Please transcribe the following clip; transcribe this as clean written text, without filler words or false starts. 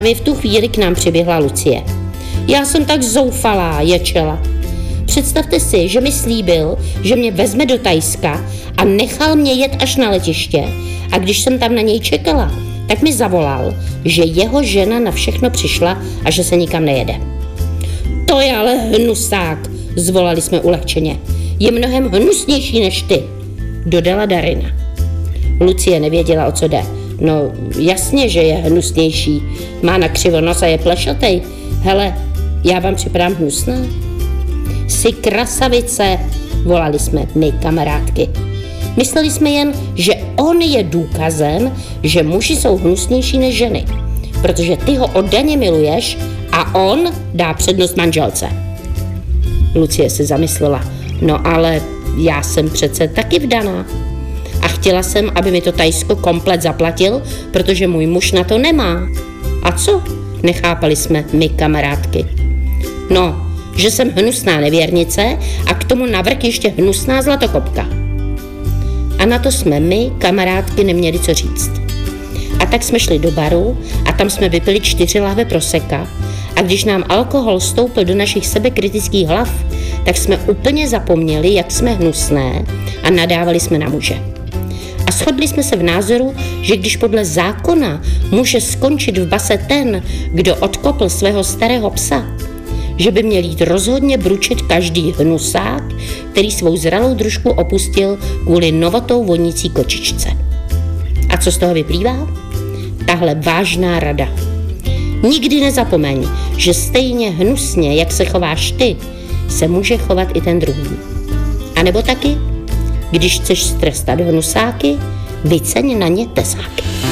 V tu chvíli k nám přiběhla Lucie. Já jsem tak zoufalá, ječela. Představte si, že mi slíbil, že mě vezme do Thajska a nechal mě jet až na letiště. A když jsem tam na něj čekala, tak mi zavolal, že jeho žena na všechno přišla a že se nikam nejede. To je ale hnusák, zvolali jsme ulehčeně. Je mnohem hnusnější než ty, dodala Darina. Lucie nevěděla, o co jde. No jasně, že je hnusnější. Má na křivo nos a je plešatej. Hele, já vám připadám hnusná? Jsi krasavice, volali jsme my kamarádky. Mysleli jsme jen, že on je důkazem, že muži jsou hnusnější než ženy. Protože ty ho oddaně miluješ a on dá přednost manželce. Lucie se zamyslela. No ale já jsem přece taky vdaná. A chtěla jsem, aby mi to Thajsko komplet zaplatil, protože můj muž na to nemá. A co? Nechápali jsme my kamarádky. No, že jsem hnusná nevěrnice a k tomu navrch ještě hnusná zlatokopka. A na to jsme my, kamarádky, neměli co říct. A tak jsme šli do baru a tam jsme vypili 4 lahve prosecca a když nám alkohol stoupil do našich sebekritických hlav, tak jsme úplně zapomněli, jak jsme hnusné a nadávali jsme na muže. A shodli jsme se v názoru, že když podle zákona může skončit v base ten, kdo odkopl svého starého psa, že by měl jít rozhodně bručit každý hnusák, který svou zralou družku opustil kvůli novotou vonící kočičce. A co z toho vyplývá? Tahle vážná rada. Nikdy nezapomeň, že stejně hnusně, jak se chováš ty, se může chovat i ten druhý. A nebo taky, když chceš strestat hnusáky, vyceň na ně tesáky.